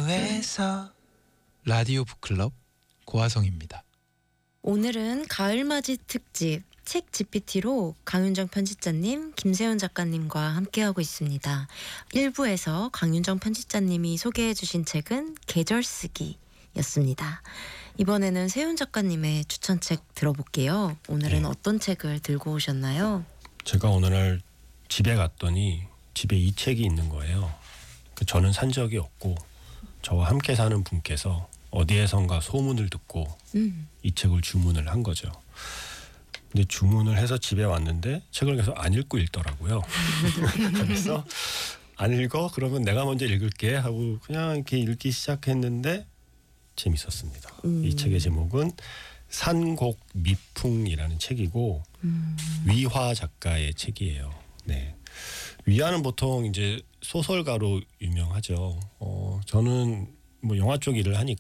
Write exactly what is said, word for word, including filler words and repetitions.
라디오에서 라디오 북클럽 고화성입니다. 오늘은 가을맞이 특집 책 지피티로 강윤정 편집자님, 김세훈 작가님과 함께하고 있습니다. 일 부에서 강윤정 편집자님이 소개해주신 책은 계절쓰기였습니다. 이번에는 세훈 작가님의 추천책 들어볼게요. 오늘은 네. 어떤 책을 들고 오셨나요? 제가 오늘 집에 갔더니 집에 이 책이 있는 거예요. 그 저는 산 적이 없고 저와 함께 사는 분께서 어디에선가 소문을 듣고 음. 이 책을 주문을 한 거죠. 근데 주문을 해서 집에 왔는데 책을 계속 안 읽고 읽더라고요. 그래서 안 읽어? 그러면 내가 먼저 읽을게 하고 그냥 이렇게 읽기 시작했는데 재밌었습니다. 음. 이 책의 제목은 산곡미풍이라는 책이고 음. 위화 작가의 책이에요. 네. 위화는 보통 이제 소설가로 유명하죠. 어, 저는 뭐 영화 쪽 일을 하니까